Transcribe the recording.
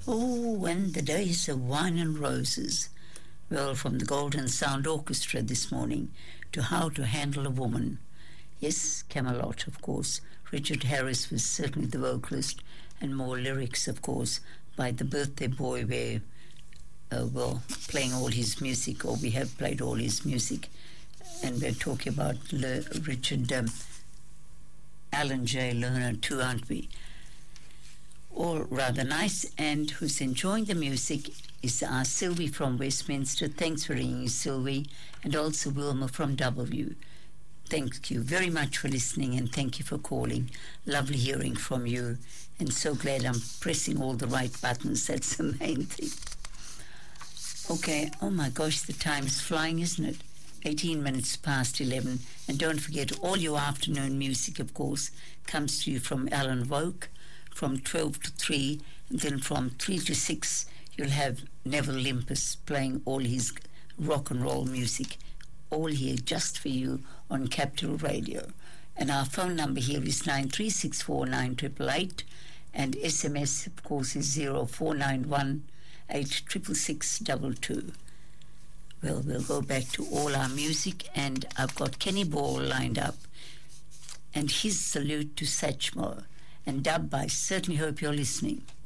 Oh, and the days of wine and roses. Well, from the Golden Sound Orchestra this morning to How to Handle a Woman. Yes, Camelot, of course. Richard Harris was certainly the vocalist, and more lyrics, of course, by the Birthday Boy, where playing all his music, or we have played all his music, and we're talking about Richard Alan J. Lerner too, aren't we? All rather nice, and who's enjoying the music is our Sylvie from Westminster. Thanks for ringing, Sylvie, and also Wilma from W. Thank you very much for listening, and thank you for calling. Lovely hearing from you, and so glad I'm pressing all the right buttons. That's the main thing. Okay, oh my gosh, the time is flying, isn't it? 18 minutes past 11, and don't forget all your afternoon music, of course, comes to you from Alan Vogue from 12 to 3, and then from 3 to 6 you'll have Neville Limpus playing all his rock and roll music, all here just for you on Capital Radio. And our phone number here is 93649888, and SMS, of course, is 0491 86662. Well, we'll go back to all our music, and I've got Kenny Ball lined up, and his Salute to Satchmo, and dubbed by Certainly Hope You're Listening.